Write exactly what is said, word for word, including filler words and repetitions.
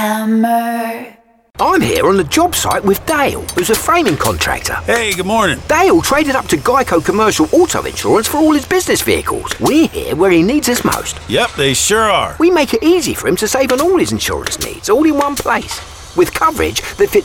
Hammer. I'm here on the job site with Dale, who's a framing contractor. Hey, good morning. Dale traded up to Geico Commercial Auto Insurance for all his business vehicles. We're here where he needs us most. Yep, they sure are. We make it easy for him to save on all his insurance needs, all in one place. With coverage that fits